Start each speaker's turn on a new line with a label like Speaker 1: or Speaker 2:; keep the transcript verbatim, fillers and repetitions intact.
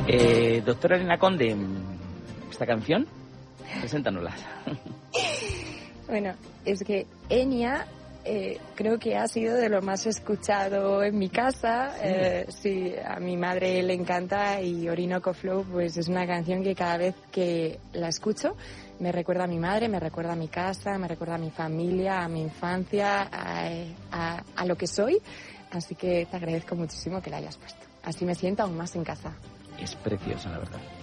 Speaker 1: Eh, doctora Elena Conde, esta canción, preséntanosla.
Speaker 2: Bueno, es que Enya eh, creo que ha sido de lo más escuchado en mi casa. Sí. Eh, sí, a mi madre le encanta y Orinoco Flow pues es una canción que cada vez que la escucho me recuerda a mi madre, me recuerda a mi casa, me recuerda a mi familia, a mi infancia, a, a, a lo que soy. Así que te agradezco muchísimo que la hayas puesto. Así me siento aún más en casa.
Speaker 1: Es preciosa, la verdad.